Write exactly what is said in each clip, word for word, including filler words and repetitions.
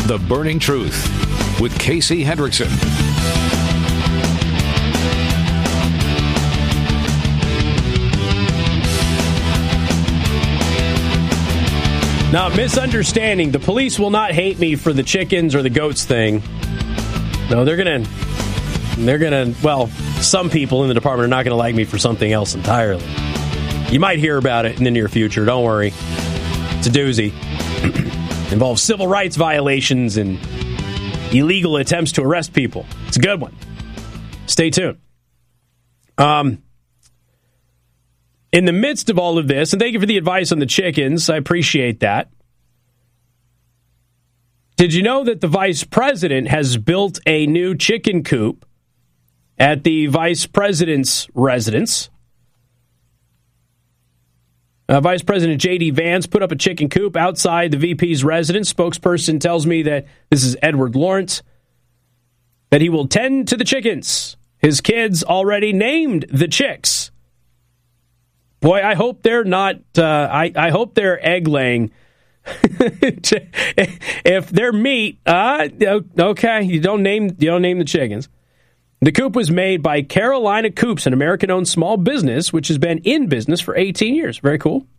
The Burning Truth with Casey Hendrickson. Now, misunderstanding. The police will not hate me for the chickens or the goats thing. No, they're going to, they're going to, well, some people in the department are not going to like me for something else entirely. You might hear about it in the near future. Don't worry. It's a doozy. Involves civil rights violations and illegal attempts to arrest people. It's a good one. Stay tuned. Um, in the midst of all of this, and thank you for the advice on the chickens. I appreciate that. Did you know that the vice president has built a new chicken coop at the vice president's residence? Uh, Vice President J D. Vance put up a chicken coop outside the V P's residence. Spokesperson tells me that this is Edward Lawrence, that he will tend to the chickens. His kids already named the chicks. Boy, I hope they're not, uh, I, I hope they're egg laying. If they're meat, uh, okay, you don't name, you don't name the chickens. The coop was made by Carolina Coops, an American-owned small business, which has been in business for eighteen years. Very cool.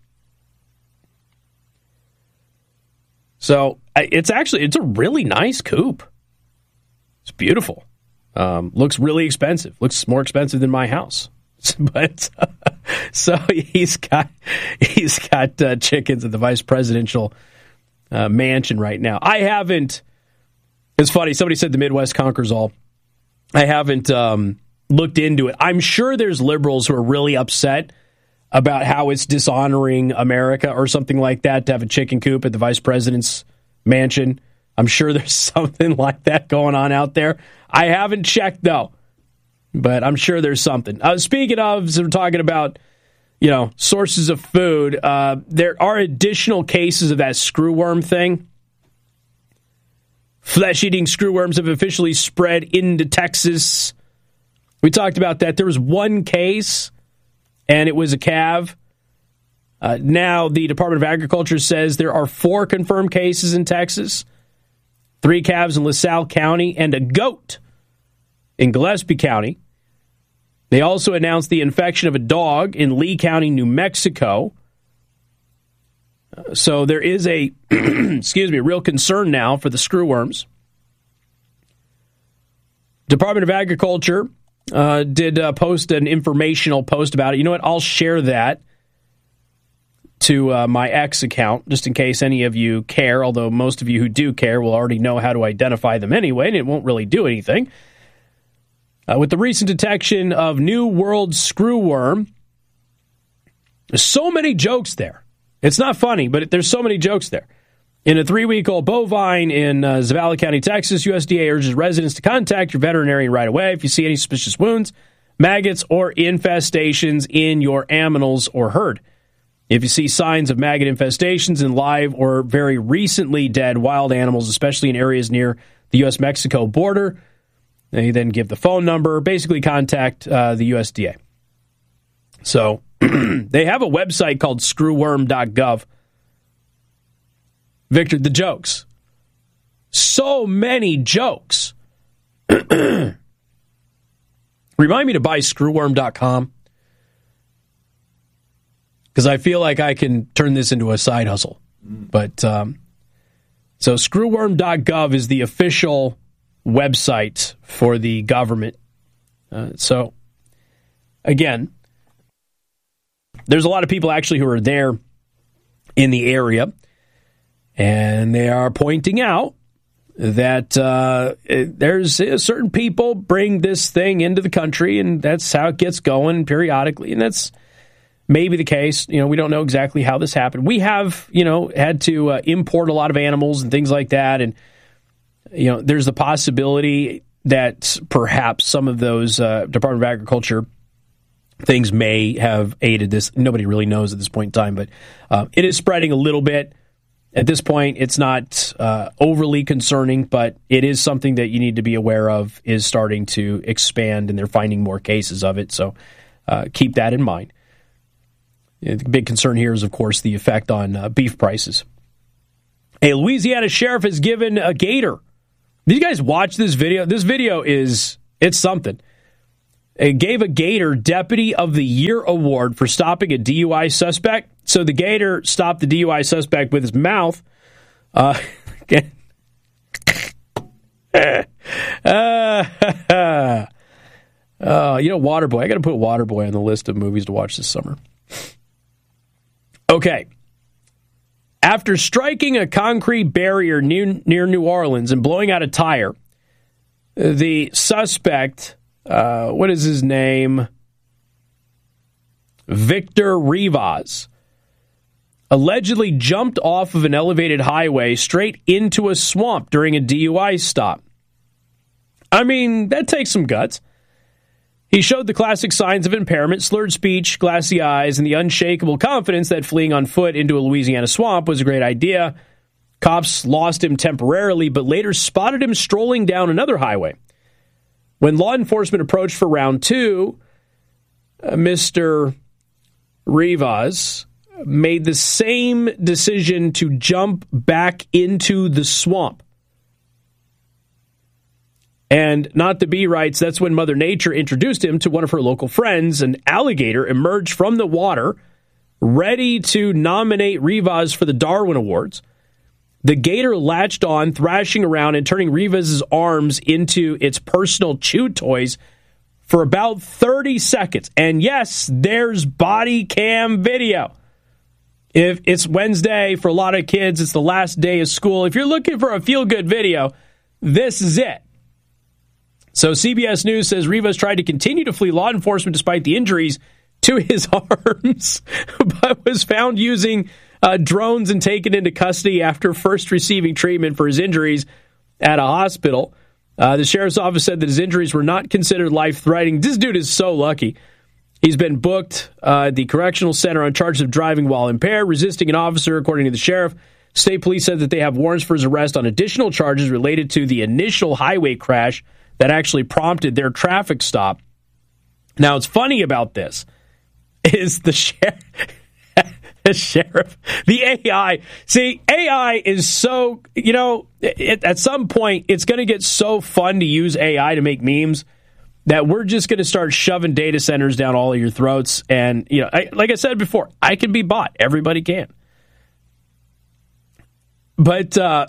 So it's actually, it's a really nice coop. It's beautiful. Um, looks really expensive. Looks more expensive than my house. But uh, so he's got he's got uh, chickens at the vice presidential uh, mansion right now. I haven't. It's funny. Somebody said the Midwest conquers all. I haven't um, looked into it. I'm sure there's liberals who are really upset about how it's dishonoring America or something like that to have a chicken coop at the vice president's mansion. I'm sure there's something like that going on out there. I haven't checked, though, but I'm sure there's something. Uh, speaking of, so we're talking about, you know, sources of food, uh, there are additional cases of that screwworm thing. Flesh-eating screwworms have officially spread into Texas. We talked about that. There was one case, and it was a calf. Uh, now the Department of Agriculture says there are four confirmed cases in Texas, three calves in LaSalle County, and a goat in Gillespie County. They also announced the infection of a dog in Lee County, New Mexico. So there is a, excuse me, real concern now for the screwworms. Department of Agriculture uh, did uh, post an informational post about it. You know what? I'll share that to uh, my X account, just in case any of you care, although most of you who do care will already know how to identify them anyway, and it won't really do anything. Uh, with the recent detection of New World screwworm, there's so many jokes there. It's not funny, but there's so many jokes there. In a three-week-old bovine in uh, Zavala County, Texas, U S D A urges residents to contact your veterinarian right away if you see any suspicious wounds, maggots, or infestations in your aminals or herd. If you see signs of maggot infestations in live or very recently dead wild animals, especially in areas near the U S Mexico border, you then give the phone number, basically contact uh, the U S D A. So they have a website called screwworm dot gov. Victor, the jokes. So many jokes. Remind me to buy screwworm dot com, because I feel like I can turn this into a side hustle. But um, so screwworm dot gov is the official website for the government. Uh, so, again, there's a lot of people actually who are there in the area, and they are pointing out that uh, there's uh, certain people bring this thing into the country, and that's how it gets going periodically, and that's maybe the case. You know, we don't know exactly how this happened. We have, you know, had to uh, import a lot of animals and things like that, and, you know, there's the possibility that perhaps some of those uh, Department of Agriculture things may have aided this. Nobody really knows at this point in time, but uh, it is spreading a little bit. At this point, it's not uh, overly concerning, but it is something that you need to be aware of is starting to expand, and they're finding more cases of it. So uh, keep that in mind. The big concern here is, of course, the effect on uh, beef prices. A Louisiana sheriff has given a gator. Did you guys watch this video? This video is, it's something. It gave a gator Deputy of the Year award for stopping a D U I suspect. So the gator stopped the D U I suspect with his mouth. Uh, uh, uh, you know, Waterboy. I got to put Waterboy on the list of movies to watch this summer. Okay. After striking a concrete barrier near, near New Orleans and blowing out a tire, the suspect, uh, what is his name? Victor Rivas, allegedly jumped off of an elevated highway straight into a swamp during a D U I stop. I mean, that takes some guts. He showed the classic signs of impairment, slurred speech, glassy eyes, and the unshakable confidence that fleeing on foot into a Louisiana swamp was a great idea. Cops lost him temporarily, but later spotted him strolling down another highway. When law enforcement approached for round two, uh, Mister Rivas made the same decision to jump back into the swamp. And Not to Be writes, that's when Mother Nature introduced him to one of her local friends. An alligator emerged from the water, ready to nominate Rivas for the Darwin Awards. The gator latched on, thrashing around and turning Rivas' arms into its personal chew toys for about thirty seconds. And yes, there's body cam video. If it's Wednesday, for a lot of kids, it's the last day of school. If you're looking for a feel-good video, this is it. So C B S News says Rivas tried to continue to flee law enforcement despite the injuries to his arms, but was found using uh, drones and taken into custody after first receiving treatment for his injuries at a hospital. Uh, the sheriff's office said that his injuries were not considered life-threatening. This dude is so lucky. He's been booked uh, at the correctional center on charges of driving while impaired, resisting an officer, according to the sheriff. State police said that they have warrants for his arrest on additional charges related to the initial highway crash that actually prompted their traffic stop. Now, what's funny about this is the sheriff, the sheriff, the A I. See, A I is so, you know, it, at some point, it's going to get so fun to use A I to make memes that we're just going to start shoving data centers down all of your throats. And, you know, I, like I said before, I can be bought. Everybody can. But uh,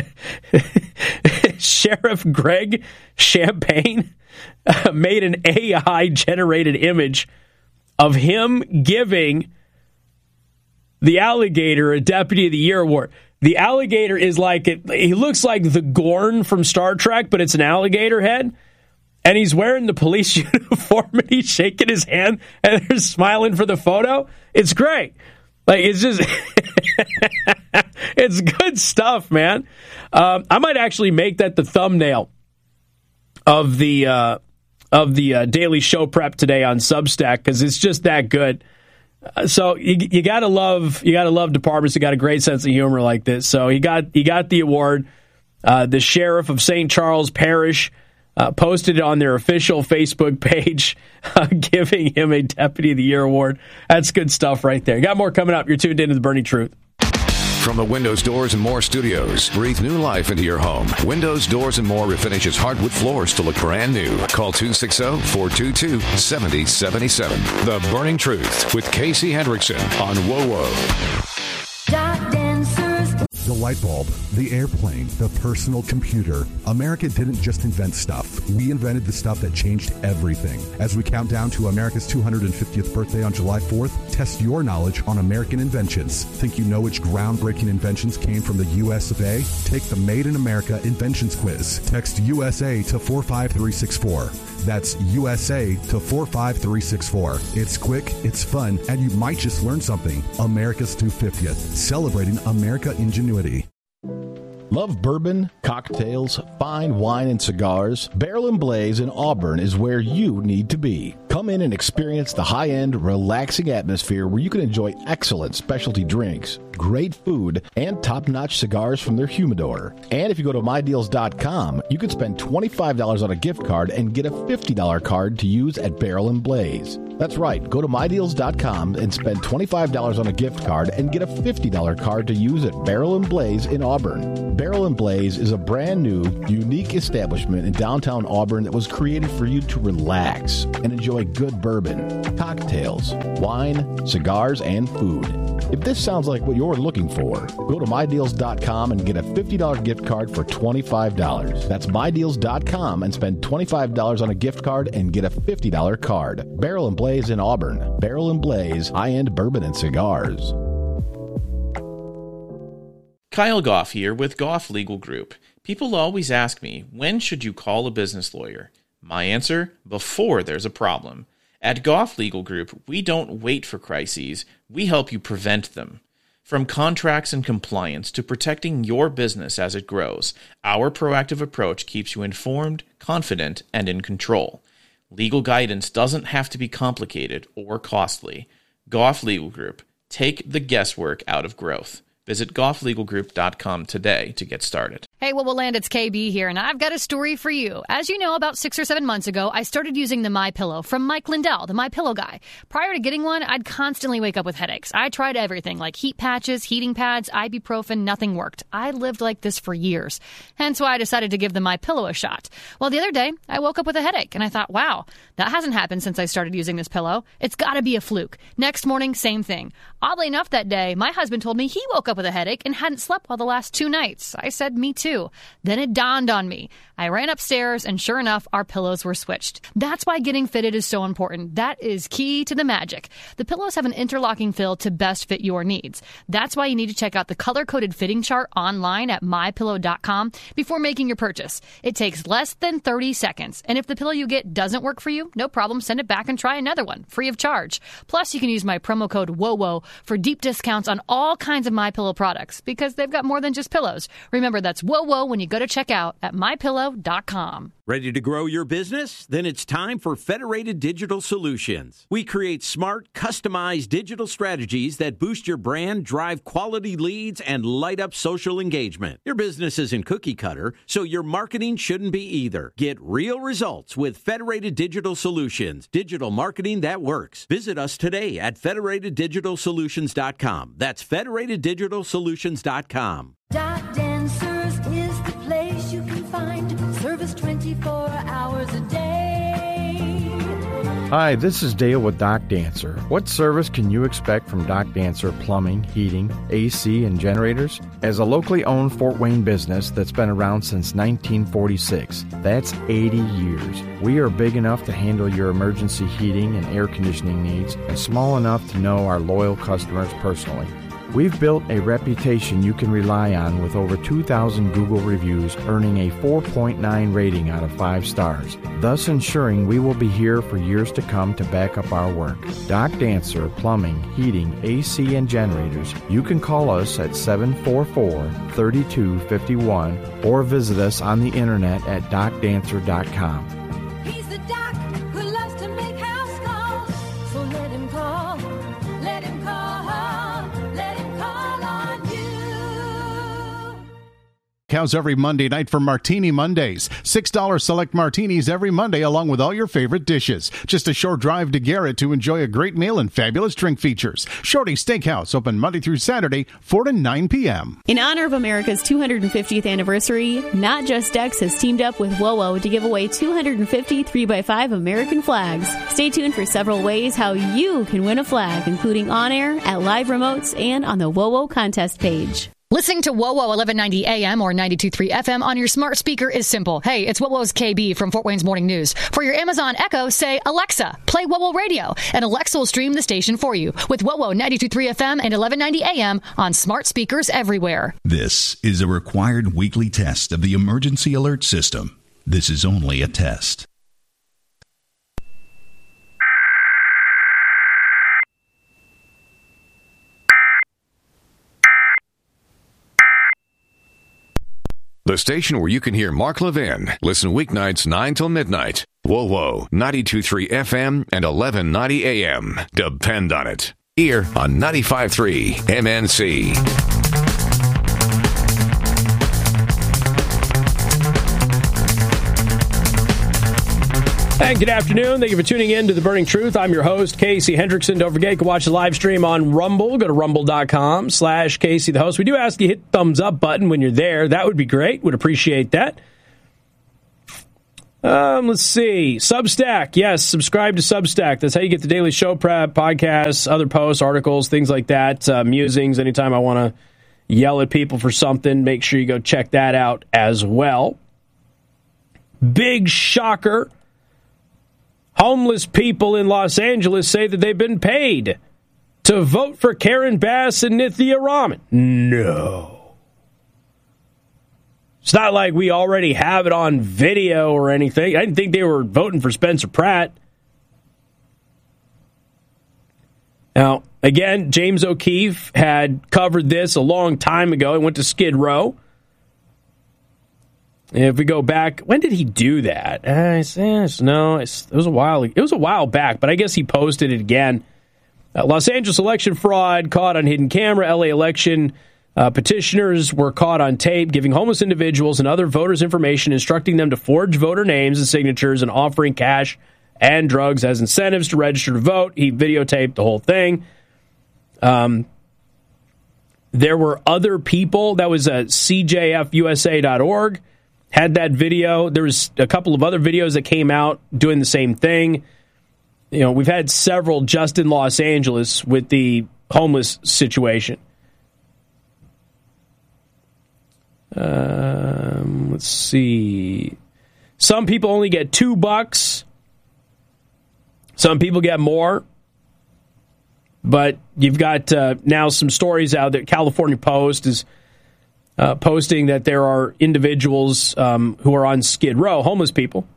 Sheriff Greg Champagne uh, made an A I-generated image of him giving the alligator a Deputy of the Year award. The alligator is like, it, he looks like the Gorn from Star Trek, but it's an alligator head. And he's wearing the police uniform and he's shaking his hand and they're smiling for the photo. It's great. Like, it's just, it's good stuff, man. Um, I might actually make that the thumbnail of the uh, of the uh, daily show prep today on Substack because it's just that good. Uh, so you, you gotta love you gotta love departments that got a great sense of humor like this. So he got he got the award. Uh, the sheriff of Saint Charles Parish uh, posted it on their official Facebook page, uh, giving him a Deputy of the Year award. That's good stuff right there. Got more coming up. You're tuned into The Burning Truth. From the Windows, Doors, and More studios, breathe new life into your home. Windows, Doors, and More refinishes hardwood floors to look brand new. Call two six zero, four two two, seven zero seven seven. The Burning Truth with Casey Hendrickson on W O W O. The light bulb, the airplane, the personal computer. America didn't just invent stuff. We invented the stuff that changed everything. As we count down to America's two hundred fiftieth birthday on July fourth, test your knowledge on American inventions. Think you know which groundbreaking inventions came from the U S of A? Take the Made in America Inventions Quiz. Text U S A to four five three six four. That's U S A to four five three six four. It's quick, it's fun, and you might just learn something. America's two hundred fiftieth, celebrating America ingenuity. Love bourbon, cocktails, fine wine, and cigars? Barrel and Blaze in Auburn is where you need to be. Come in and experience the high-end, relaxing atmosphere where you can enjoy excellent specialty drinks, great food, and top-notch cigars from their humidor. And if you go to my deals dot com, you can spend twenty-five dollars on a gift card and get a fifty dollars card to use at Barrel and Blaze. That's right. Go to my deals dot com and spend twenty-five dollars on a gift card and get a fifty dollars card to use at Barrel and Blaze in Auburn. Barrel and Blaze is a brand new, unique establishment in downtown Auburn that was created for you to relax and enjoy good bourbon, cocktails, wine, cigars, and food. If this sounds like what you're looking for, go to my deals dot com and get a fifty dollars gift card for twenty-five dollars. That's my deals dot com and spend twenty-five dollars on a gift card and get a fifty dollars card. Barrel and Blaze in Auburn. Barrel and Blaze, high-end bourbon and cigars. Kyle Goff here with Goff Legal Group. People always ask me, when should you call a business lawyer? My answer, before there's a problem. At Goff Legal Group, we don't wait for crises, we help you prevent them. From contracts and compliance to protecting your business as it grows, our proactive approach keeps you informed, confident, and in control. Legal guidance doesn't have to be complicated or costly. Goff Legal Group. Take the guesswork out of growth. Visit goff legal group dot com today to get started. Hey, what will land? It's K B here, and I've got a story for you. As you know, about six or seven months ago, I started using the MyPillow from Mike Lindell, the MyPillow guy. Prior to getting one, I'd constantly wake up with headaches. I tried everything, like heat patches, heating pads, ibuprofen, nothing worked. I lived like this for years. Hence why I decided to give the MyPillow a shot. Well, the other day, I woke up with a headache, and I thought, wow, that hasn't happened since I started using this pillow. It's got to be a fluke. Next morning, same thing. Oddly enough, that day, my husband told me he woke up with a headache and hadn't slept well the last two nights. I said, me too. Then it dawned on me. I ran upstairs, and sure enough, our pillows were switched. That's why getting fitted is so important. That is key to the magic. The pillows have an interlocking fill to best fit your needs. That's why you need to check out the color-coded fitting chart online at my pillow dot com before making your purchase. It takes less than thirty seconds, and if the pillow you get doesn't work for you, no problem, send it back and try another one, free of charge. Plus, you can use my promo code WOWO for deep discounts on all kinds of MyPillow products, because they've got more than just pillows. Remember, that's WOWO when you go to checkout at my pillow dot com. Ready to grow your business? Then it's time for Federated Digital Solutions. We create smart, customized digital strategies that boost your brand, drive quality leads, and light up social engagement. Your business isn't cookie cutter, so your marketing shouldn't be either. Get real results with Federated Digital Solutions, digital marketing that works. Visit us today at federated digital solutions dot com. That's federated digital solutions dot com. Doc Dancers is the place you can find service twenty-four hours a day. Hi, this is Dale with Doc Dancer. What service can you expect from Doc Dancer Plumbing, Heating, A C, and Generators? As a locally owned Fort Wayne business that's been around since nineteen forty-six, that's eighty years. We are big enough to handle your emergency heating and air conditioning needs, and small enough to know our loyal customers personally. We've built a reputation you can rely on with over two thousand Google reviews, earning a four point nine rating out of five stars, thus ensuring we will be here for years to come to back up our work. Doc Dancer Plumbing, Heating, A C, and Generators. You can call us at seven four four, three two five one or visit us on the internet at doc dancer dot com. He's the doc who loves to make house calls, so let him call, let him call, let him call on you. Cows every Monday night for Martini Mondays. six dollars select martinis every Monday along with all your favorite dishes. Just a short drive to Garrett to enjoy a great meal and fabulous drink features. Shorty Steakhouse, open Monday through Saturday, four to nine p.m. In honor of America's two hundred fiftieth anniversary, Not Just Decks has teamed up with WOWO to give away two hundred fifty three by five American flags. Stay tuned for several ways how you can win a flag, including on air, at live remotes, and on the WOWO contest page. Listening to WOWO eleven ninety A M or ninety-two point three F M on your smart speaker is simple. Hey, it's WOWO's K B from Fort Wayne's Morning News. For your Amazon Echo, say, Alexa, play WOWO Radio, and Alexa will stream the station for you with WOWO ninety-two point three F M and eleven ninety A M on smart speakers everywhere. This is a required weekly test of the Emergency Alert System. This is only a test. The station where you can hear Mark Levin. Listen weeknights nine till midnight. Whoa, whoa, ninety-two point three F M and eleven ninety A M. Depend on it. Here on ninety-five point three M N C. And good afternoon. Thank you for tuning in to The Burning Truth. I'm your host, Casey Hendrickson. Don't forget, you can watch the live stream on Rumble. Go to rumble.com slash Casey the host. We do ask you to hit the thumbs up button when you're there. That would be great. Would appreciate that. Um, let's see. Substack. Yes, subscribe to Substack. That's how you get the daily show prep, podcasts, other posts, articles, things like that. Uh, musings. Anytime I want to yell at people for something, make sure you go check that out as well. Big shocker. Homeless people in Los Angeles say that they've been paid to vote for Karen Bass and Nithya Raman. No. It's not like we already have it on video or anything. I didn't think they were voting for Spencer Pratt. Now, again, James O'Keefe had covered this a long time ago. He went to Skid Row. If we go back, when did he do that? Uh, it's, no, it's, it was a while. It was a while back, but I guess he posted it again. Uh, Los Angeles election fraud caught on hidden camera. L A election uh, petitioners were caught on tape giving homeless individuals and other voters information, instructing them to forge voter names and signatures, and offering cash and drugs as incentives to register to vote. He videotaped the whole thing. Um, there were other people. That was uh, C J F U S A dot org. Had that video. There was a couple of other videos that came out doing the same thing. You know, we've had several just in Los Angeles with the homeless situation. Um, let's see. Some people only get two bucks. Some people get more. But you've got uh, now some stories out there. California Post is Uh, posting that there are individuals um, who are on Skid Row, homeless people.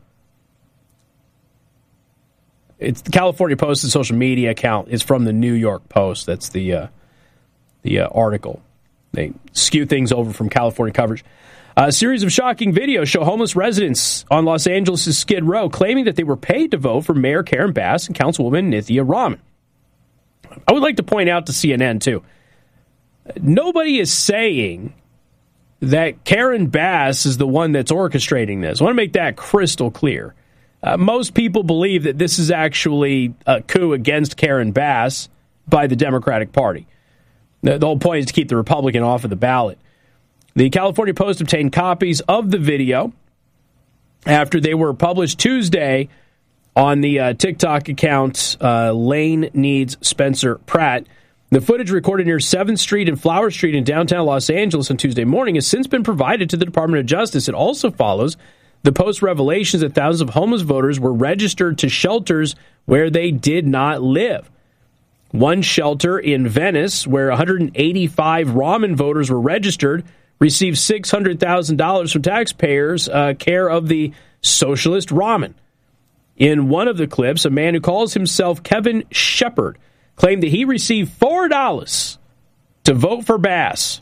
It's the California Post's social media account is from the New York Post. That's the uh, the uh, article. They skew things over from California coverage. Uh, a series of shocking videos show homeless residents on Los Angeles' Skid Row claiming that they were paid to vote for Mayor Karen Bass and Councilwoman Nithya Raman. I would like to point out to C N N, too, nobody is saying that Karen Bass is the one that's orchestrating this. I want to make that crystal clear. Uh, most people believe that this is actually a coup against Karen Bass by the Democratic Party. The, the whole point is to keep the Republican off of the ballot. The California Post obtained copies of the video after they were published Tuesday on the uh, TikTok account uh, Lane Needs Spencer Pratt. The footage recorded near seventh Street and Flower Street in downtown Los Angeles on Tuesday morning has since been provided to the Department of Justice. It also follows the Post revelations that thousands of homeless voters were registered to shelters where they did not live. One shelter in Venice, where one hundred eighty-five Raman voters were registered, received six hundred thousand dollars from taxpayers, uh, care of the socialist Raman. In one of the clips, a man who calls himself Kevin Shepard claimed that he received four dollars to vote for Bass.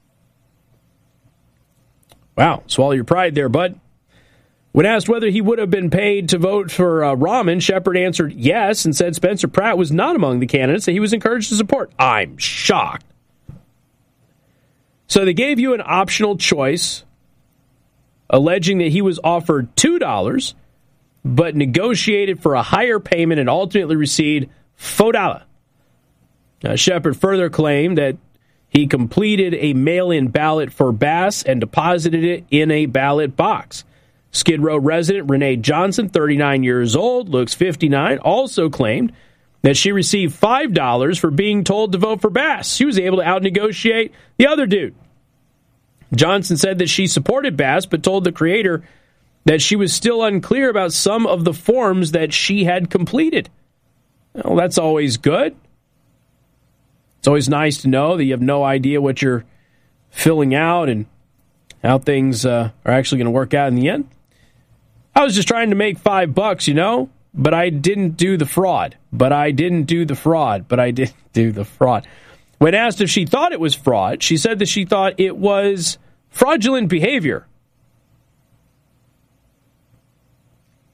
Wow, swallow your pride there, bud. When asked whether he would have been paid to vote for uh, Raman, Shepard answered yes and said Spencer Pratt was not among the candidates that he was encouraged to support. I'm shocked. So they gave you an optional choice, alleging that he was offered two dollars, but negotiated for a higher payment and ultimately received four dollars. Uh, Shepard further claimed that he completed a mail-in ballot for Bass and deposited it in a ballot box. Skid Row resident Renee Johnson, thirty-nine years old, looks fifty-nine, also claimed that she received five dollars for being told to vote for Bass. She was able to out-negotiate the other dude. Johnson said that she supported Bass, but told the creator that she was still unclear about some of the forms that she had completed. Well, that's always good. It's always nice to know that you have no idea what you're filling out and how things uh, are actually going to work out in the end. I was just trying to make five bucks, you know, but I didn't do the fraud. But I didn't do the fraud. But I didn't do the fraud. When asked if she thought it was fraud, she said that she thought it was fraudulent behavior.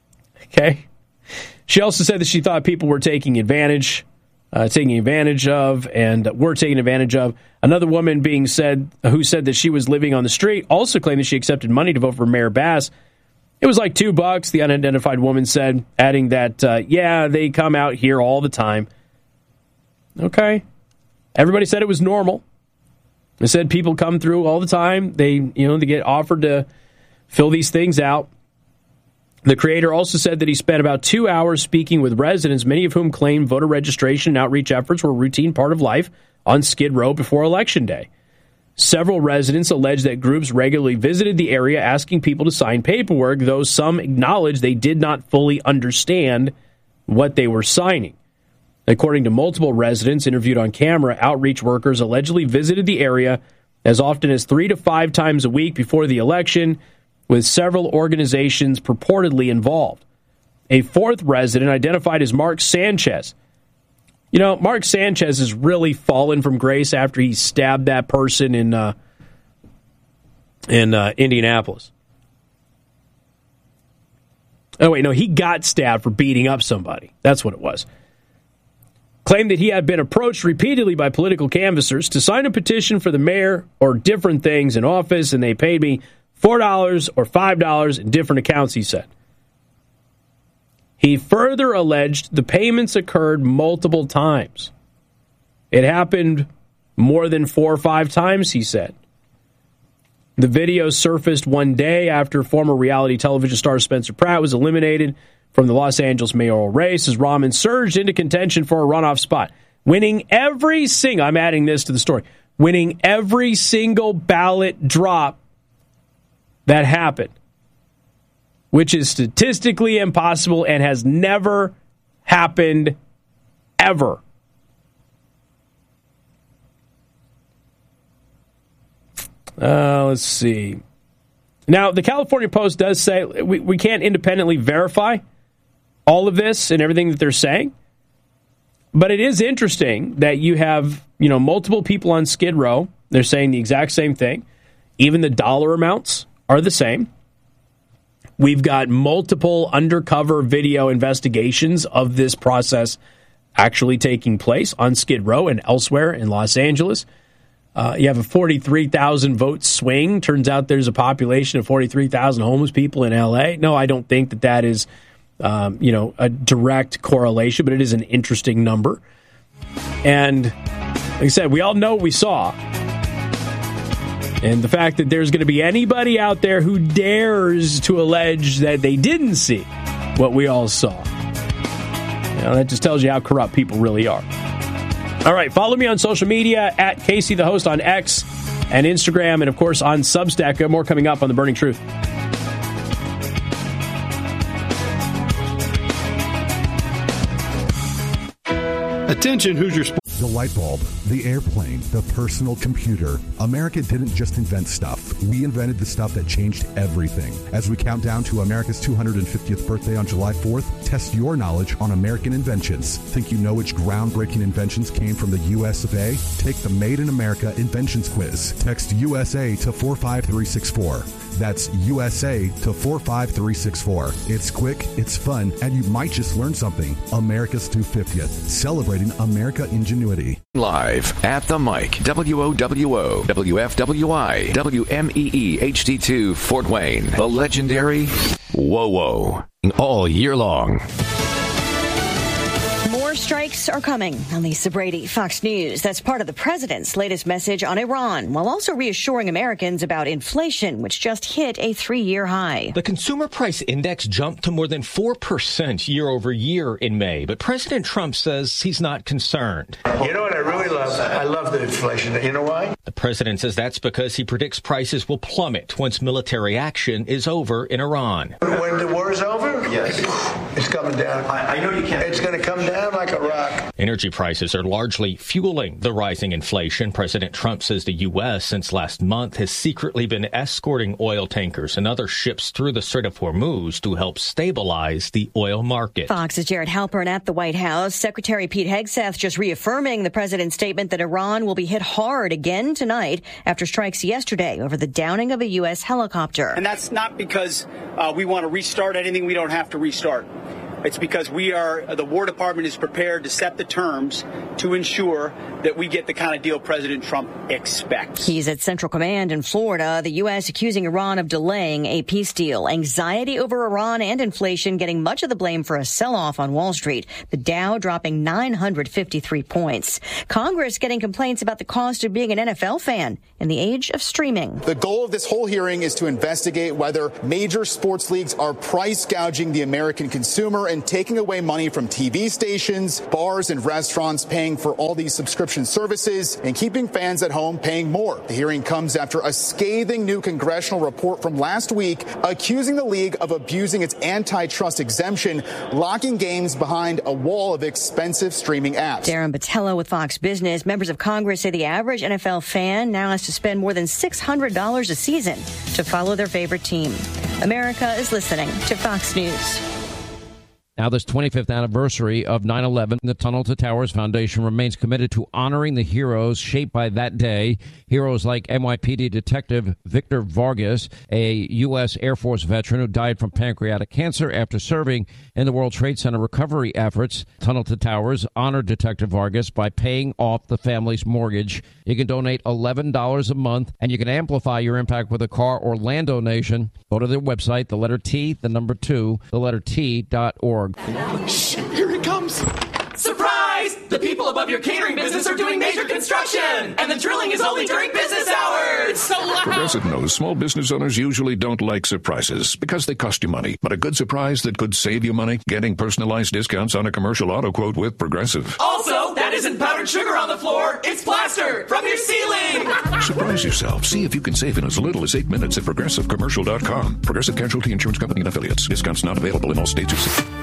Okay. She also said that she thought people were taking advantage, uh, taking advantage of, and were taking advantage of. Another woman being said, who said that she was living on the street, also claimed that she accepted money to vote for Mayor Bass. It was like two bucks, the unidentified woman said, adding that, uh, yeah, they come out here all the time. Okay. Everybody said it was normal. They said people come through all the time. They, you know, they get offered to fill these things out. The creator also said that he spent about two hours speaking with residents, many of whom claimed voter registration and outreach efforts were a routine part of life on Skid Row before Election Day. Several residents alleged that groups regularly visited the area asking people to sign paperwork, though some acknowledged they did not fully understand what they were signing. According to multiple residents interviewed on camera, outreach workers allegedly visited the area as often as three to five times a week before the election, with several organizations purportedly involved. A fourth resident, identified as Mark Sanchez. You know, Mark Sanchez has really fallen from grace after he stabbed that person in uh, in uh, Indianapolis. Oh, wait, no, he got stabbed for beating up somebody. That's what it was. Claimed that he had been approached repeatedly by political canvassers to sign a petition for the mayor or different things in office, and they paid me four dollars or five dollars in different accounts, he said. He further alleged the payments occurred multiple times. It happened more than four or five times, he said. The video surfaced one day after former reality television star Spencer Pratt was eliminated from the Los Angeles mayoral race as Rahman surged into contention for a runoff spot, winning every single, I'm adding this to the story, winning every single ballot drop that happened, which is statistically impossible and has never happened ever. Uh, let's see. Now, the California Post does say we, we can't independently verify all of this and everything that they're saying, but it is interesting that you have, you know, multiple people on Skid Row. They're saying the exact same thing. Even the dollar amounts are the same. We've got multiple undercover video investigations of this process actually taking place on Skid Row and elsewhere in Los Angeles. Uh, you have a forty-three thousand vote swing. Turns out there's a population of forty-three thousand homeless people in L A. No, I don't think that that is, um, you know, a direct correlation, but it is an interesting number. And like I said, we all know what we saw. And the fact that there's going to be anybody out there who dares to allege that they didn't see what we all saw, you know, that just tells you how corrupt people really are. All right, follow me on social media at Casey the Host on X and Instagram, and of course on Substack. More coming up on The Burning Truth. Attention, Hoosier Sports. The light bulb, the airplane, the personal computer. America didn't just invent stuff. We invented the stuff that changed everything. As we count down to America's two hundred fiftieth birthday on July fourth, test your knowledge on American inventions. Think you know which groundbreaking inventions came from the U S of A? Take the Made in America Inventions Quiz. Text U S A to four five three six four. That's U S A to four five three six four. It's quick, it's fun, and you might just learn something. America's two hundred fiftieth, celebrating America ingenuity. Live at the mic, W O W O, W F W I, W M E E H D two, Fort Wayne. The legendary Whoa Whoa. All year long. More strikes are coming. I'm Lisa Brady, Fox News. That's part of the president's latest message on Iran, while also reassuring Americans about inflation, which just hit a three-year high. The consumer price index jumped to more than four percent year over year in May, but President Trump says he's not concerned. You know what I really love? I love the inflation. You know why? The president says that's because he predicts prices will plummet once military action is over in Iran. When the war is over? Yes. It's coming down. I, I know you can't. It's going to come down like a rock. Energy prices are largely fueling the rising inflation. President Trump says the U S since last month has secretly been escorting oil tankers and other ships through the Strait of Hormuz to help stabilize the oil market. Fox's Jared Halpern at the White House. Secretary Pete Hegseth just reaffirming the president's statement that Iran will be hit hard again tonight after strikes yesterday over the downing of a U S helicopter. And that's not because uh, we want to restart anything we don't have to restart. It's because we are, the War Department is prepared to set the terms to ensure that we get the kind of deal President Trump expects. He's at Central Command in Florida. The U S accusing Iran of delaying a peace deal. Anxiety over Iran and inflation getting much of the blame for a sell-off on Wall Street. The Dow dropping nine hundred fifty-three points. Congress getting complaints about the cost of being an N F L fan in the age of streaming. The goal of this whole hearing is to investigate whether major sports leagues are price gouging the American consumer and taking away money from T V stations, bars, and restaurants, paying for all these subscription services and keeping fans at home paying more. The hearing comes after a scathing new congressional report from last week accusing the league of abusing its antitrust exemption, locking games behind a wall of expensive streaming apps. Darren Botello with Fox Business. Members of Congress say the average N F L fan now has to spend more than six hundred dollars a season to follow their favorite team. America is listening to Fox News. Now, this twenty-fifth anniversary of nine eleven, the Tunnel to Towers Foundation remains committed to honoring the heroes shaped by that day. Heroes like N Y P D Detective Victor Vargas, a U S Air Force veteran who died from pancreatic cancer after serving in the World Trade Center recovery efforts. Tunnel to Towers honored Detective Vargas by paying off the family's mortgage. You can donate eleven dollars a month, and you can amplify your impact with a car or land donation. Go to their website, the letter T, the number two, the letter T dot org. Shh, here it comes. Surprise! The people above your catering business are doing major construction, and the drilling is only during business hours. So loud. Progressive knows small business owners usually don't like surprises because they cost you money. But a good surprise that could save you money? Getting personalized discounts on a commercial auto quote with Progressive. Also, that isn't powdered sugar on the floor. It's plaster from your ceiling. Surprise yourself. See if you can save in as little as eight minutes at progressive commercial dot com. Progressive Casualty Insurance Company and Affiliates. Discounts not available in all states.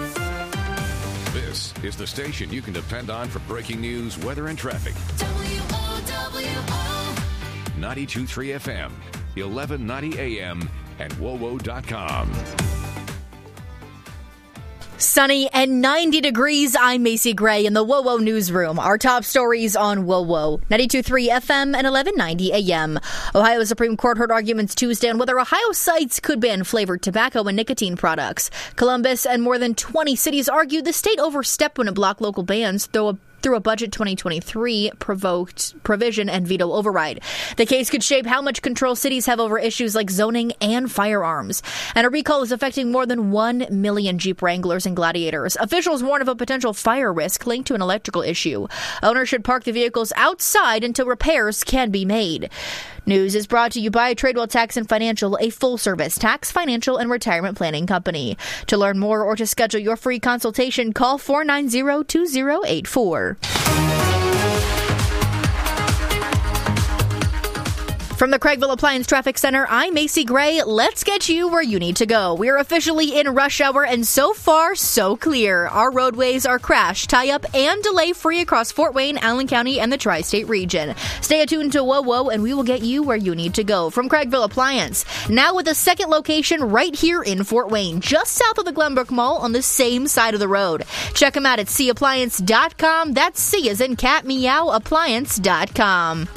This is the station you can depend on for breaking news, weather, and traffic. W O W O ninety-two point three F M, eleven ninety A M, and W O W O dot com. Sunny and ninety degrees. I'm Macy Gray in the W O W O newsroom. Our top stories on W O W O. ninety-two point three F M and eleven ninety A M. Ohio Supreme Court heard arguments Tuesday on whether Ohio sites could ban flavored tobacco and nicotine products. Columbus and more than twenty cities argued the state overstepped when it blocked local bans, though a through a budget twenty twenty-three provoked provision and veto override. The case could shape how much control cities have over issues like zoning and firearms. And a recall is affecting more than one million Jeep Wranglers and Gladiators. Officials warn of a potential fire risk linked to an electrical issue. Owners should park the vehicles outside until repairs can be made. News is brought to you by Tradewell Tax and Financial, a full-service tax, financial, and retirement planning company. To learn more or to schedule your free consultation, call four nine zero, two zero eight four. From the Craigville Appliance Traffic Center, I'm Macy Gray. Let's get you where you need to go. We're officially in rush hour, and so far, so clear. Our roadways are crash, tie-up, and delay-free across Fort Wayne, Allen County, and the tri-state region. Stay attuned to W O W O, and we will get you where you need to go. From Craigville Appliance, now with a second location right here in Fort Wayne, just south of the Glenbrook Mall on the same side of the road. Check them out at C appliance dot com. That's C as in cat, meow, appliance dot com.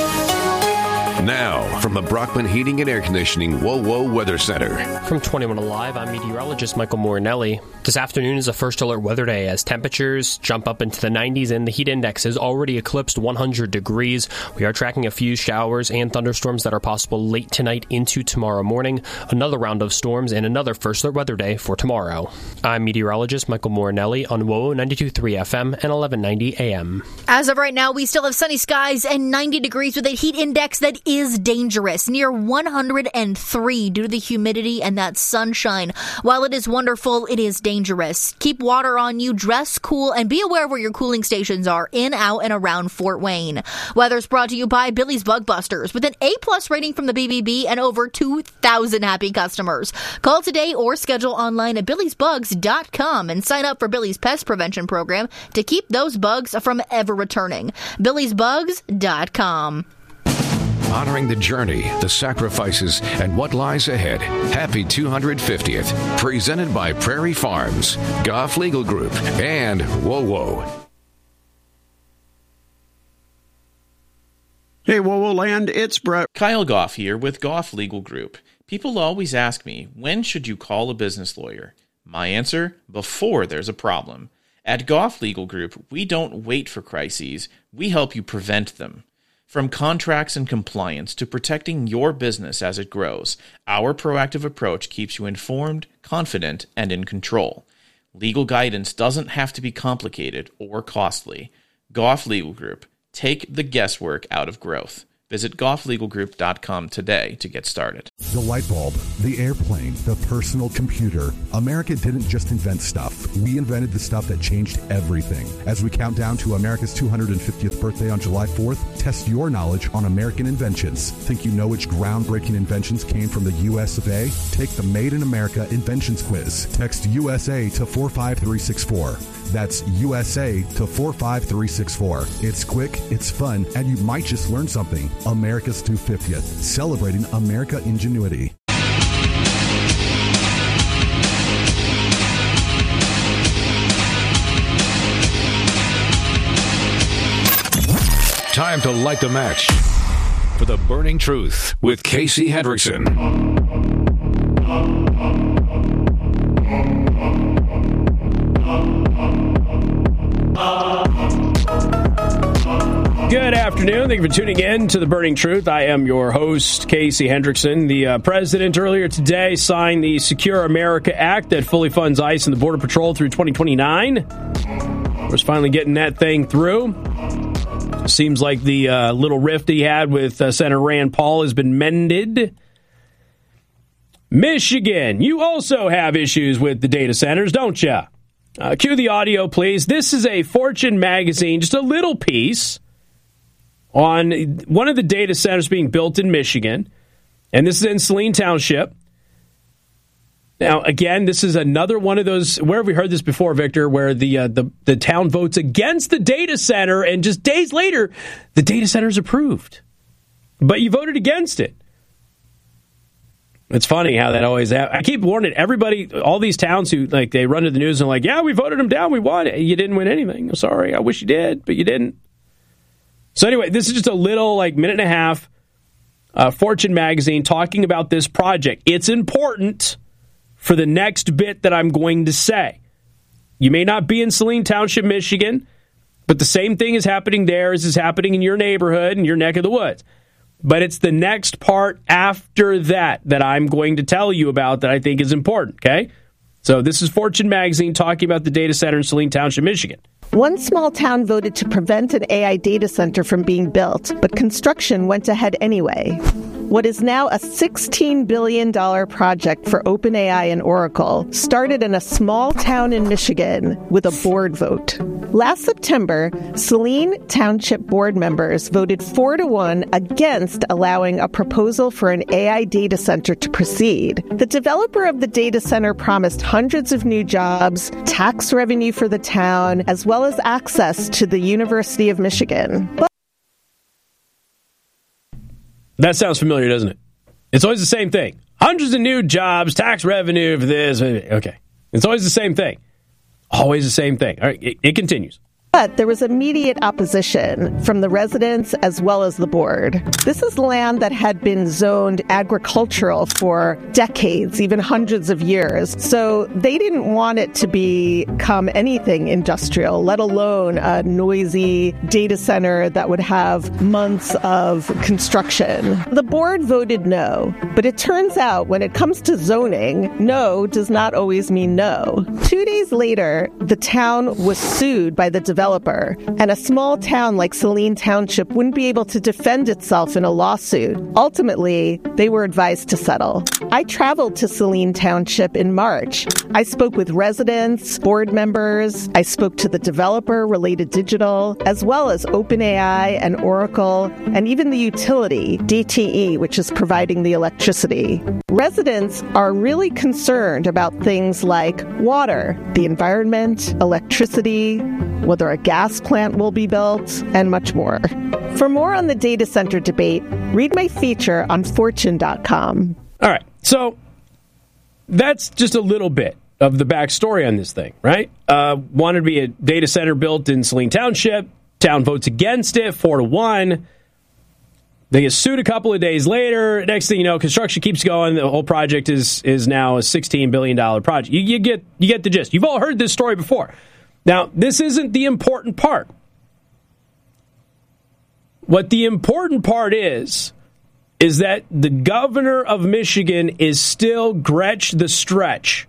Now, from the Brockman Heating and Air Conditioning W O W O Weather Center. From twenty-one Alive, I'm meteorologist Michael Morinelli. This afternoon is a first alert weather day as temperatures jump up into the nineties and the heat index has already eclipsed one hundred degrees. We are tracking a few showers and thunderstorms that are possible late tonight into tomorrow morning. Another round of storms and another first alert weather day for tomorrow. I'm meteorologist Michael Morinelli on W O W O ninety-two point three F M and eleven ninety A M. As of right now, we still have sunny skies and ninety degrees with a heat index that is dangerous, near one hundred three due to the humidity and that sunshine. While it is wonderful, it is dangerous. Keep water on you, dress cool, and be aware where your cooling stations are in, out, and around Fort Wayne. Weather's brought to you by Billy's Bug Busters with an A-plus rating from the B B B and over two thousand happy customers. Call today or schedule online at billys bugs dot com and sign up for Billy's Pest Prevention Program to keep those bugs from ever returning. billys bugs dot com. Honoring the journey, the sacrifices, and what lies ahead. Happy two hundred fiftieth. Presented by Prairie Farms, Goff Legal Group, and W O W O. Hey, W O W O Land, it's Brett. Kyle Goff here with Goff Legal Group. People always ask me, when should you call a business lawyer? My answer, before there's a problem. At Goff Legal Group, we don't wait for crises, we help you prevent them. From contracts and compliance to protecting your business as it grows, our proactive approach keeps you informed, confident, and in control. Legal guidance doesn't have to be complicated or costly. Goff Legal Group. Take the guesswork out of growth. Visit goff legal group dot com today to get started. The light bulb, the airplane, the personal computer. America didn't just invent stuff. We invented the stuff that changed everything. As we count down to America's two hundred fiftieth birthday on July fourth, test your knowledge on American inventions. Think you know which groundbreaking inventions came from the U S of A? Take the Made in America Inventions Quiz. Text U S A to four five three six four. That's U S A to four five three six four. It's quick, it's fun, and you might just learn something. America's two hundred fiftieth, celebrating America ingenuity. Time to light the match for the burning truth with Casey Hendrickson. Good afternoon. Thank you for tuning in to The Burning Truth. I am your host, Casey Hendrickson. The uh, president earlier today signed the Secure America Act that fully funds ICE and the Border Patrol through twenty twenty-nine. We're finally getting that thing through. Seems like the uh, little rift he had with uh, Senator Rand Paul has been mended. Michigan, you also have issues with the data centers, don't you? Uh, cue the audio, please. This is a Fortune magazine, just a little piece on one of the data centers being built in Michigan, and this is in Saline Township. Now, again, this is another one of those, where have we heard this before, Victor, where the uh, the, the town votes against the data center, and just days later, the data center is approved. But you voted against it. It's funny how that always happens. I keep warning everybody, all these towns who, like, they run to the news and are like, yeah, we voted them down, we won. You didn't win anything. I'm sorry, I wish you did, but you didn't. So anyway, this is just a little, like, minute and a half uh, Fortune magazine talking about this project. It's important for the next bit that I'm going to say. You may not be in Saline Township, Michigan, but the same thing is happening there as is happening in your neighborhood and your neck of the woods. But it's the next part after that that I'm going to tell you about that I think is important, okay? So this is Fortune magazine talking about the data center in Saline Township, Michigan. One small town voted to prevent an A I data center from being built, but construction went ahead anyway. What is now a sixteen billion dollars project for OpenAI and Oracle started in a small town in Michigan with a board vote. Last September, Saline Township board members voted four to one against allowing a proposal for an A I data center to proceed. The developer of the data center promised hundreds of new jobs, tax revenue for the town, as well as access to the University of Michigan. But that sounds familiar, doesn't it? It's always the same thing. Hundreds of new jobs, tax revenue for this. Okay. It's always the same thing. Always the same thing. All right, it, it continues. But there was immediate opposition from the residents as well as the board. This is land that had been zoned agricultural for decades, even hundreds of years. So they didn't want it to become anything industrial, let alone a noisy data center that would have months of construction. The board voted no, but it turns out when it comes to zoning, no does not always mean no. Two days later, the town was sued by the developer. Developer, and a small town like Saline Township wouldn't be able to defend itself in a lawsuit. Ultimately, they were advised to settle. I traveled to Saline Township in March. I spoke with residents, board members. I spoke to the developer, Related Digital, as well as OpenAI and Oracle, and even the utility, D T E, which is providing the electricity. Residents are really concerned about things like water, the environment, electricity, whether a gas plant will be built, and much more. For more on the data center debate, read my feature on fortune dot com. All right, so that's just a little bit of the backstory on this thing, right? Uh, wanted to be a data center built in Saline Township. Town votes against it, four to one. They get sued a couple of days later. Next thing you know, construction keeps going. The whole project is is now a sixteen billion dollars project. You, you get you get the gist. You've all heard this story before. Now, this isn't the important part. What the important part is, is that the governor of Michigan is still Gretch the Stretch.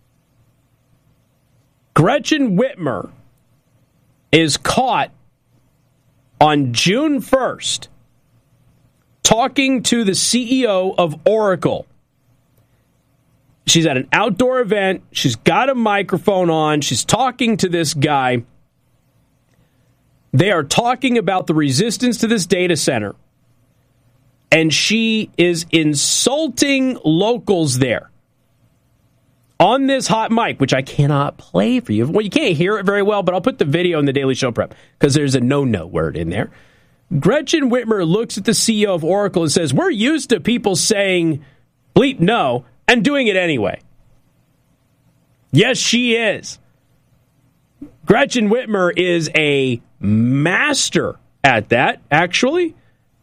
Gretchen Whitmer is caught on June first talking to the C E O of Oracle. She's at an outdoor event. She's got a microphone on. She's talking to this guy. They are talking about the resistance to this data center. And she is insulting locals there on this hot mic, which I cannot play for you. Well, you can't hear it very well, but I'll put the video in the Daily Show Prep because there's a no-no word in there. Gretchen Whitmer looks at the C E O of Oracle and says, we're used to people saying bleep no and doing it anyway. Yes, she is. Gretchen Whitmer is a master at that, actually.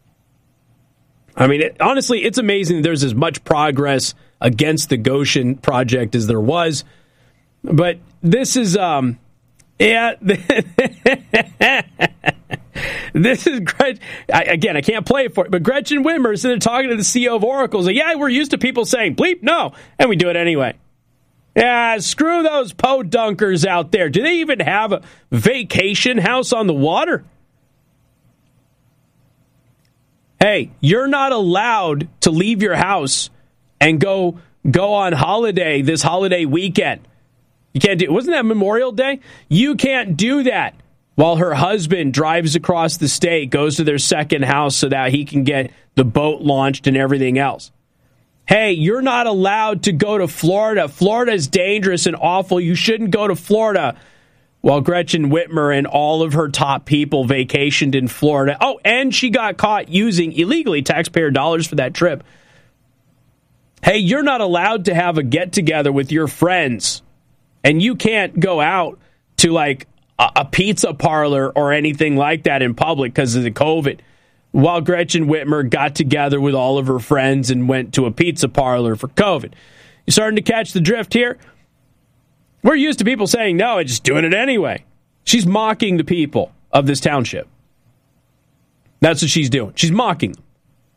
I mean, it, honestly, it's amazing that there's as much progress against the Goshen project as there was. But this is, um, yeah, this is Gretchen. I, again, I can't play it for it, but Gretchen Whitmer is sitting talking to the C E O of Oracle. Like, yeah, we're used to people saying bleep no, and we do it anyway. Yeah, screw those podunkers out there. Do they even have a vacation house on the water? Hey, you're not allowed to leave your house and go go on holiday this holiday weekend. You can't do. Wasn't that Memorial Day? You can't do that while her husband drives across the state, goes to their second house so that he can get the boat launched and everything else. Hey, you're not allowed to go to Florida. Florida is dangerous and awful. You shouldn't go to Florida. While Gretchen Whitmer and all of her top people vacationed in Florida. Oh, and she got caught using illegally taxpayer dollars for that trip. Hey, you're not allowed to have a get-together with your friends. And you can't go out to, like, a, a pizza parlor or anything like that in public because of the COVID. While Gretchen Whitmer got together with all of her friends and went to a pizza parlor for COVID. You starting to catch the drift here? We're used to people saying no and just doing it anyway. She's mocking the people of this township. That's what she's doing. She's mocking them.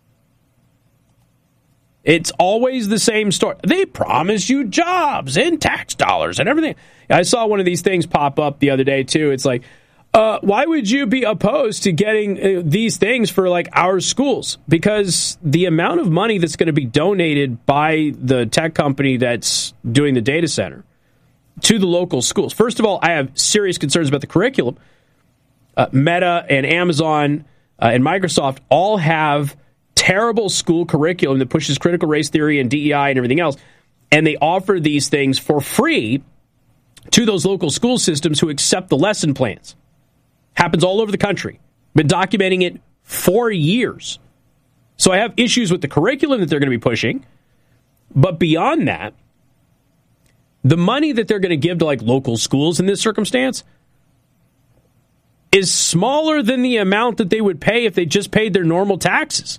It's always the same story. They promise you jobs and tax dollars and everything. I saw one of these things pop up the other day, too. It's like, uh, why would you be opposed to getting uh, these things for, like, our schools? Because the amount of money that's going to be donated by the tech company that's doing the data center to the local schools. First of all, I have serious concerns about the curriculum. Uh, Meta and Amazon uh, and Microsoft all have terrible school curriculum that pushes critical race theory and D E I and everything else. And they offer these things for free to those local school systems who accept the lesson plans. Happens all over the country. Been documenting it for years. So I have issues with the curriculum that they're going to be pushing. But beyond that, the money that they're going to give to, like, local schools in this circumstance is smaller than the amount that they would pay if they just paid their normal taxes.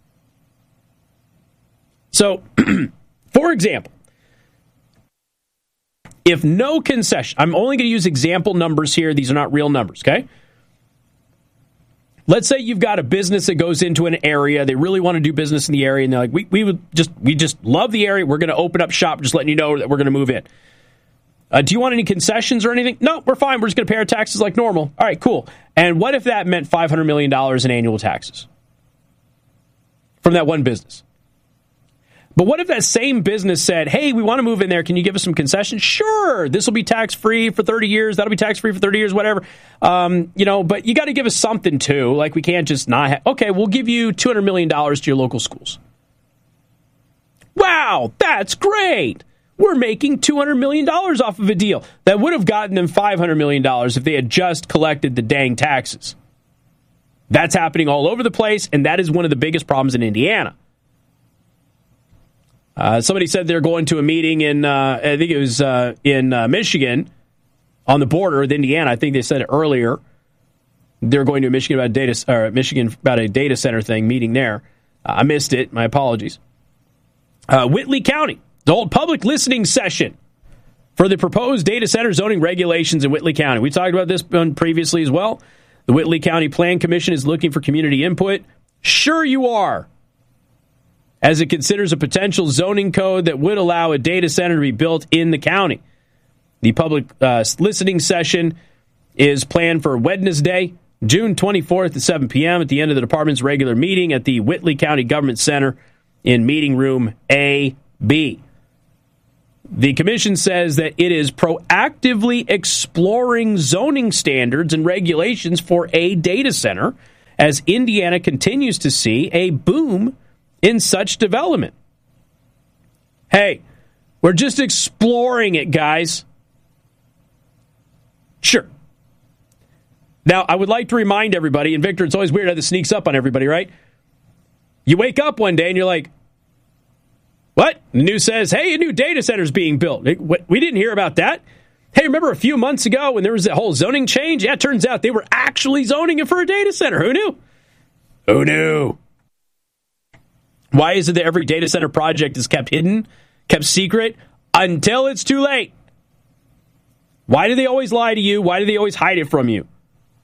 So, for example, if no concession, I'm only going to use example numbers here. These are not real numbers, okay? Let's say you've got a business that goes into an area. They really want to do business in the area, and they're like, we, we would just we just love the area. We're going to open up shop, just letting you know that we're going to move in. Uh, do you want any concessions or anything? No, we're fine. We're just going to pay our taxes like normal. All right, cool. And what if that meant five hundred million dollars in annual taxes from that one business? But what if that same business said, hey, we want to move in there. Can you give us some concessions? Sure. This will be tax-free for thirty years. That'll be tax-free for thirty years, whatever. Um, you know, but you got to give us something, too. Like, we can't just not have... Okay, we'll give you two hundred million dollars to your local schools. Wow, that's great. We're making two hundred million dollars off of a deal. That would have gotten them five hundred million dollars if they had just collected the dang taxes. That's happening all over the place, and that is one of the biggest problems in Indiana. Uh, somebody said they're going to a meeting in, uh, I think it was uh, in uh, Michigan, on the border with Indiana. I think they said it earlier. they're going to Michigan about data or Michigan about a data center thing meeting there. Uh, I missed it. My apologies. Uh, Whitley County, the old public listening session for the proposed data center zoning regulations in Whitley County. We talked about this one previously as well. The Whitley County Plan Commission is looking for community input. Sure you are. As it considers a potential zoning code that would allow a data center to be built in the county. The public uh, listening session is planned for Wednesday, June twenty-fourth at seven p.m. at the end of the department's regular meeting at the Whitley County Government Center in Meeting Room A B. The commission says that it is proactively exploring zoning standards and regulations for a data center as Indiana continues to see a boom in such development. Hey, we're just exploring it, guys. Sure. Now, I would like to remind everybody, and Victor, it's always weird how this sneaks up on everybody, right? You wake up one day and you're like, what? The news says, hey, a new data center's being built. We didn't hear about that. Hey, remember a few months ago when there was that whole zoning change? Yeah, it turns out they were actually zoning it for a data center. Who knew? Who knew? Why is it that every data center project is kept hidden, kept secret, until it's too late? Why do they always lie to you? Why do they always hide it from you?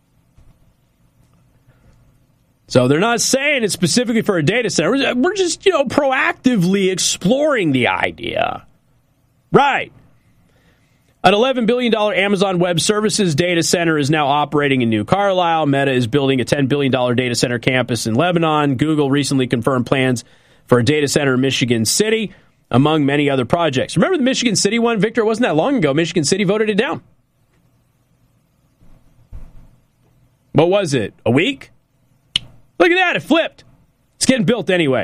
So they're not saying it's specifically for a data center. We're just, you know, proactively exploring the idea. Right. An eleven billion dollars Amazon Web Services data center is now operating in New Carlisle. Meta is building a ten billion dollars data center campus in Lebanon. Google recently confirmed plans for a data center in Michigan City, among many other projects. Remember the Michigan City one, Victor? It wasn't that long ago. Michigan City voted it down. What was it? A week? Look at that. It flipped. It's getting built anyway.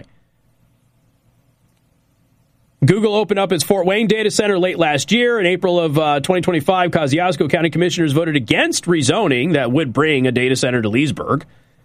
Google opened up its Fort Wayne data center late last year. In April of uh, twenty twenty-five, Kosciuszko County Commissioners voted against rezoning that would bring a data center to Leesburg.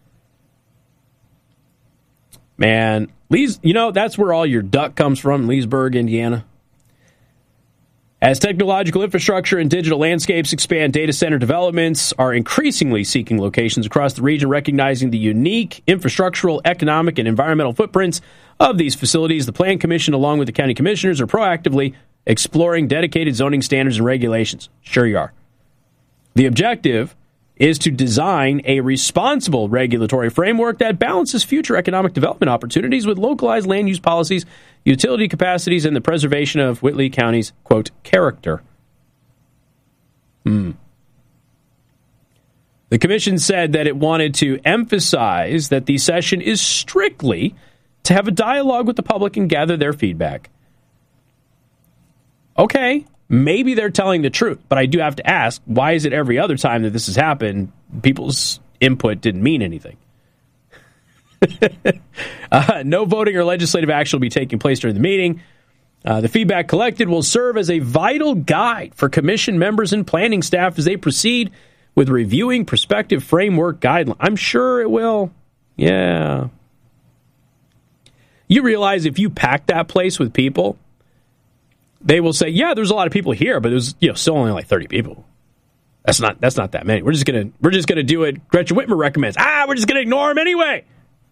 Man, Lees, you know, that's where all your duck comes from, Leesburg, Indiana. As technological infrastructure and digital landscapes expand, data center developments are increasingly seeking locations across the region, recognizing the unique infrastructural, economic, and environmental footprints of these facilities. The Plan Commission, along with the county commissioners, are proactively exploring dedicated zoning standards and regulations. Sure you are. The objective is to design a responsible regulatory framework that balances future economic development opportunities with localized land use policies, utility capacities, and the preservation of Whitley County's, quote, character. Hmm. The commission said that it wanted to emphasize that the session is strictly to have a dialogue with the public and gather their feedback. Okay, maybe they're telling the truth, but I do have to ask, why is it every other time that this has happened, people's input didn't mean anything? uh, no voting or legislative action will be taking place during the meeting. Uh, the feedback collected will serve as a vital guide for commission members and planning staff as they proceed with reviewing prospective framework guidelines. I'm sure it will. Yeah. You realize if you pack that place with people, they will say, yeah, there's a lot of people here, but there's, you know, still only like thirty people. That's not that's not that many. We're just gonna we're just gonna do it. Gretchen Whitmer recommends. Ah, we're just gonna ignore them anyway.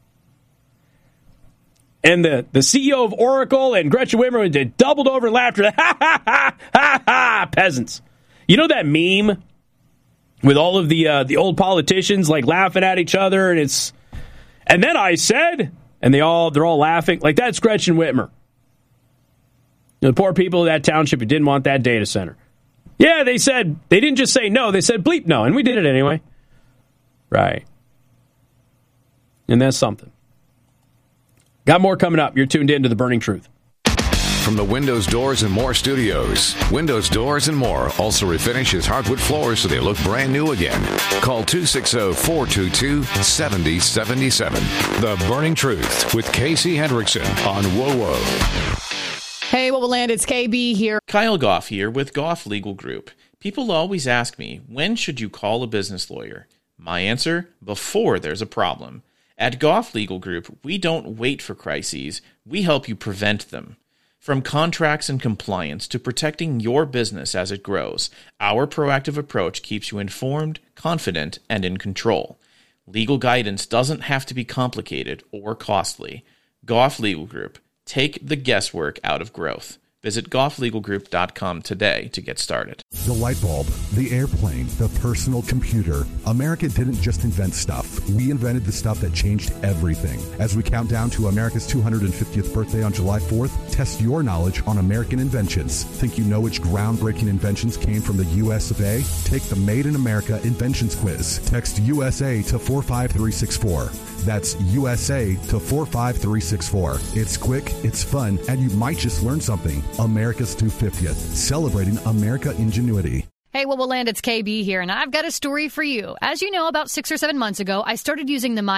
And the, the C E O of Oracle and Gretchen Whitmer did doubled over in laughter. Ha ha ha ha ha! Peasants. You know that meme with all of the uh, the old politicians like laughing at each other, and it's and then I said, and they all they're all laughing like that's Gretchen Whitmer. You know, the poor people of that township who didn't want that data center. Yeah, they said, they didn't just say no, they said bleep no, and we did it anyway. Right. And that's something. Got more coming up. You're tuned in to The Burning Truth. From the Windows, Doors, and More studios, Windows, Doors, and More also refinishes hardwood floors so they look brand new again. Call two six zero, four two two, seven zero seven seven. The Burning Truth with Casey Hendrickson on WoWo. Hey, what will land? It's K B here. Kyle Goff here with Goff Legal Group. People always ask me, when should you call a business lawyer? My answer, before there's a problem. At Goff Legal Group, we don't wait for crises. We help you prevent them. From contracts and compliance to protecting your business as it grows, our proactive approach keeps you informed, confident, and in control. Legal guidance doesn't have to be complicated or costly. Goff Legal Group. Take the guesswork out of growth. Visit goff legal group dot com today to get started. The light bulb, the airplane, the personal computer. America didn't just invent stuff. We invented the stuff that changed everything. As we count down to America's two hundred fiftieth birthday on July fourth, test your knowledge on American inventions. Think you know which groundbreaking inventions came from the U S of A? Take the Made in America Inventions Quiz. Text U S A to four five three six four. That's U S A to four five three six four. It's quick, it's fun, and you might just learn something. America's two hundred fiftieth, celebrating America ingenuity. Hey, what will land? It's K B here, and I've got a story for you. As you know, about six or seven months ago, I started using the My